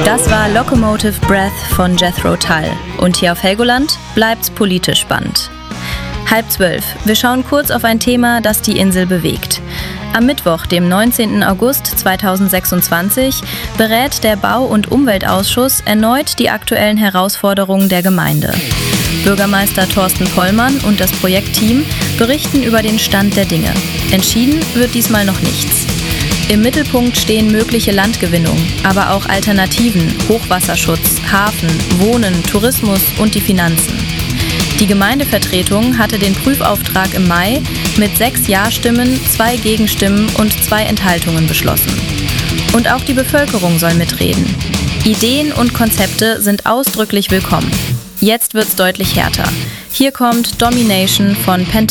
Das war Locomotive Breath von Jethro Tull. Und hier auf Helgoland bleibt's politisch spannend. 11:30. Wir schauen kurz auf ein Thema, das die Insel bewegt. Am Mittwoch, dem 19. August 2026, berät der Bau- und Umweltausschuss erneut die aktuellen Herausforderungen der Gemeinde. Bürgermeister Thorsten Pollmann und das Projektteam berichten über den Stand der Dinge. Entschieden wird diesmal noch nichts. Im Mittelpunkt stehen mögliche Landgewinnung, aber auch Alternativen, Hochwasserschutz, Hafen, Wohnen, Tourismus und die Finanzen. Die Gemeindevertretung hatte den Prüfauftrag im Mai mit 6 Ja-Stimmen, 2 Gegenstimmen und 2 Enthaltungen beschlossen. Und auch die Bevölkerung soll mitreden. Ideen und Konzepte sind ausdrücklich willkommen. Jetzt wird's deutlich härter. Hier kommt Domination von Pentaton.